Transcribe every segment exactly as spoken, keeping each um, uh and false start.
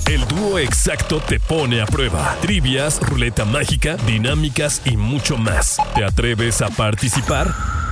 El dúo exacto te pone a prueba. Trivias, ruleta mágica, dinámicas y mucho más. ¿Te atreves a participar?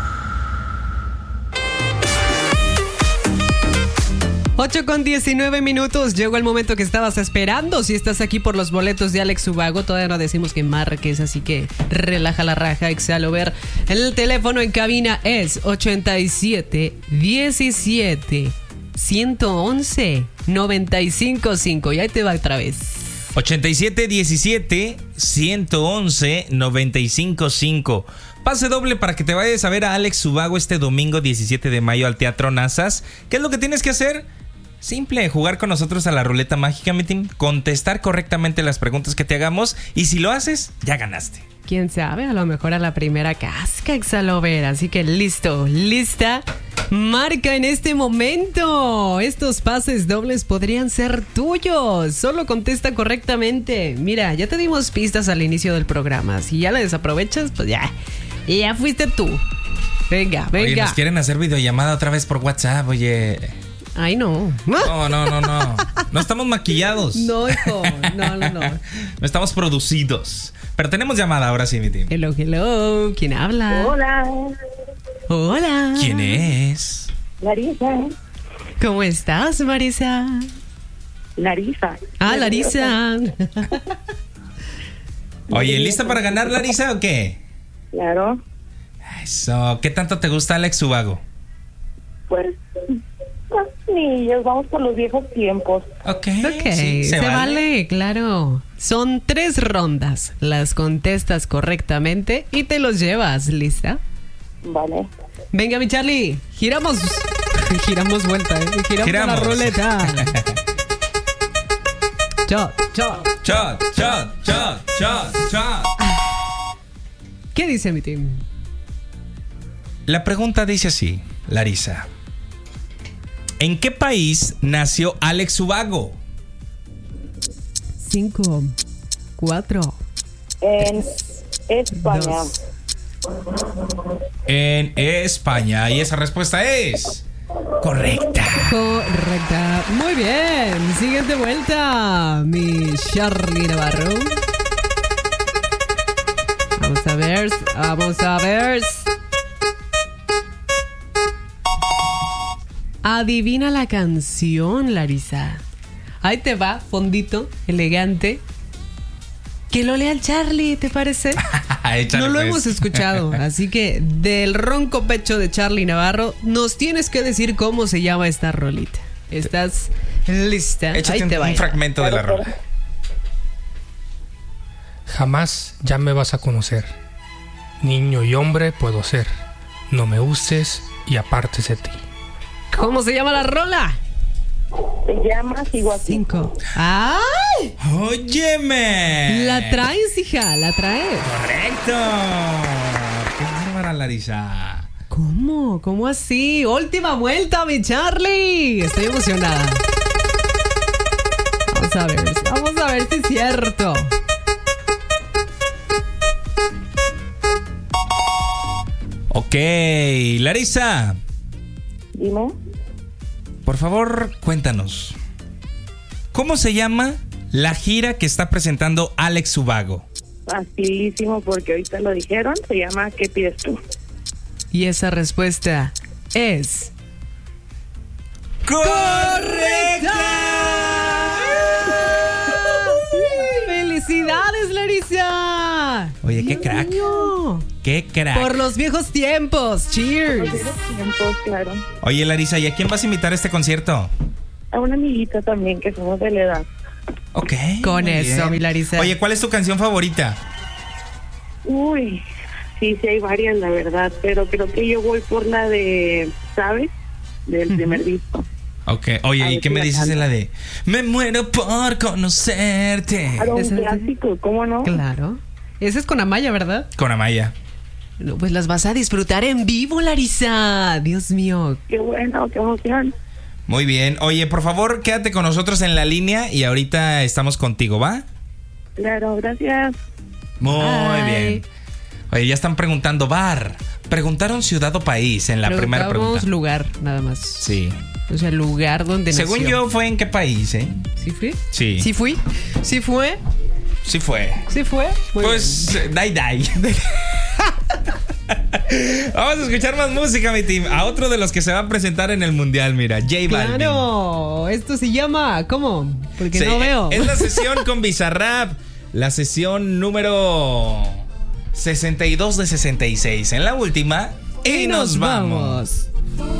ocho con diecinueve minutos. Llegó el momento que estabas esperando. Si estás aquí por los boletos de Alex Ubago, todavía no decimos que marques, así que relaja la raja, exhalo ver. El teléfono en cabina es ochenta y siete, diecisiete, ciento once, noventa y cinco cinco. Y ahí te va otra vez. ochenta y siete, diecisiete, ciento once, noventa y cinco cinco. Pase doble para que te vayas a ver a Alex Ubago este domingo diecisiete de mayo al Teatro Nazas. ¿Qué es lo que tienes que hacer? Simple, jugar con nosotros a la ruleta mágica, Mitin, contestar correctamente las preguntas que te hagamos y si lo haces, ya ganaste. Quién sabe, a lo mejor a la primera casca, Exalover. Así que listo, lista. Marca en este momento. Estos pases dobles podrían ser tuyos. Solo contesta correctamente. Mira, ya te dimos pistas al inicio del programa. Si ya la desaprovechas, pues ya, ya fuiste tú. Venga, venga. Oye, nos quieren hacer videollamada otra vez por WhatsApp, oye. Ay, no. No, no, no, no. No estamos maquillados. No, hijo. No, no, no. No estamos producidos. Pero tenemos llamada ahora sí, mi team. Hello, hello. ¿Quién habla? Hola. Hola. ¿Quién es? Larisa. ¿Cómo estás, Marisa? Larisa. Ah, Larisa. Oye, ¿lista para ganar, Larisa, o qué? Claro. Eso. ¿Qué tanto te gusta Alex Ubago? Pues, sí, vamos por los viejos tiempos. Ok. Ok, sí, se, se, vale. vale. claro. Son tres rondas. Las contestas correctamente y te los llevas. ¿Lista? Vale. Venga, mi Charlie. Giramos. Giramos vuelta, ¿eh? Giramos, Giramos. la ruleta. Chot, chot. Shot, shot, shot, shot, shot. ¿Qué dice mi team? La pregunta dice así, Larisa. ¿En qué país nació Alex Ubago? Cinco, cuatro. En España. Dos. En España. Y esa respuesta es correcta. Correcta. Muy bien. Siguiente vuelta, mi Charlie Navarro. Vamos a ver. Vamos a ver. Adivina la canción, Larisa. Ahí te va, fondito, elegante. Que lo lea el Charlie, ¿te parece? Échale, no lo pues. hemos escuchado, así que del ronco pecho de Charlie Navarro nos tienes que decir cómo se llama esta rolita. ¿Estás lista? Échate Ahí un, te va. un fragmento de la rola. Jamás ya me vas a conocer. Niño y hombre puedo ser. No me uses y apartes de ti. ¿Cómo se llama la rola? Se llama Sigo Aquí. Cinco. ¡Ay! ¡Óyeme! La traes, hija, la traes. ¡Correcto! ¡Qué bárbara, Larisa! ¿Cómo? ¿Cómo así? Última vuelta, mi Charlie. Estoy emocionada. Vamos a ver, vamos a ver si es cierto. Ok, Larisa. Dime. Por favor, cuéntanos. ¿Cómo se llama la gira que está presentando Alex Ubago? Facilísimo, porque ahorita lo dijeron. Se llama ¿Qué pides tú? Y esa respuesta es... ¡correcta! ¡Felicidades, Larisa! Oye, qué crack. Niño. ¡Qué crack! Por los viejos tiempos. Cheers. Tiempos, claro. Oye, Larisa, ¿y a quién vas a invitar a este concierto? A una amiguita también, que somos de la edad. Ok. Con muy eso, bien. mi Larisa. Oye, ¿cuál es tu canción favorita? Uy, sí, sí hay varias, la verdad. Pero creo que yo voy por la de, ¿sabes? Del uh-huh. primer disco. Ok. Oye, A ¿y ver qué si me la dices canto. de la de Me muero por conocerte? Claro, un Esa es- clásico, ¿cómo no? Claro. Ese es con Amaya, ¿verdad? Con Amaya. No, pues las vas a disfrutar en vivo, Larisa. Dios mío. Qué bueno, qué emoción. Muy bien. Oye, por favor, quédate con nosotros en la línea y ahorita estamos contigo, ¿va? Claro, gracias. Muy Bye. bien. Oye, ya están preguntando bar. Preguntaron ciudad o país en la primera Preguntamos pregunta. lugar, nada más. Sí. O sea, el lugar donde Según nació. yo, ¿fue en qué país, eh? ¿Sí fui? Sí. ¿Sí fui? ¿Sí fue? Sí fue. ¿Sí fue? Muy Pues, eh, dai dai. Vamos a escuchar más música, mi team. A otro de los que se va a presentar en el Mundial, mira, J Balvin. Claro, esto se llama, ¿cómo? Porque Sí, no veo. Es la sesión con Bizarrap, la sesión número sesenta y dos de sesenta y seis. En la última, y, Y nos nos vamos. vamos.